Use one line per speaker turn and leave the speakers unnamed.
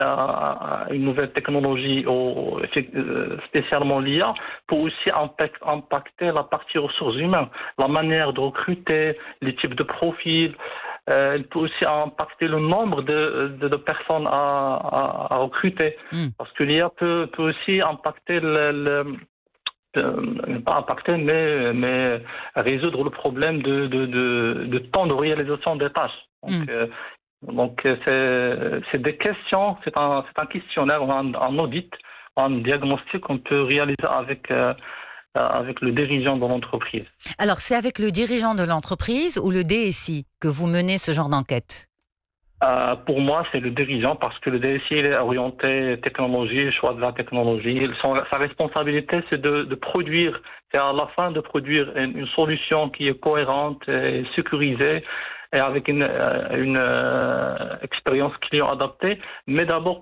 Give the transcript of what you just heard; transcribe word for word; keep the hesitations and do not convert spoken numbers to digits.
à une nouvelle technologie, ou spécialement l'I A, peut aussi impacter la partie ressources humaines, la manière de recruter, les types de profils. Euh, elle peut aussi impacter le nombre de, de, de personnes à, à, à recruter.
Mm.
Parce que l'I A peut, peut aussi impacter le, le euh, pas impacter, mais, mais résoudre le problème de, de, de, de temps de réalisation des tâches. Donc,
Mm.
euh, donc c'est, c'est des questions, c'est un, c'est un questionnaire, un, un audit, un diagnostic qu'on peut réaliser avec, euh, avec le dirigeant de l'entreprise.
Alors, c'est avec le dirigeant de l'entreprise ou le D S I que vous menez ce genre d'enquête?
Euh, pour moi, c'est le dirigeant parce que le D S I il est orienté technologie, choix de la technologie. Son, sa responsabilité, c'est de, de produire, c'est à la fin de produire une, une solution qui est cohérente et sécurisée et avec une, une euh, expérience client adaptée. Mais d'abord,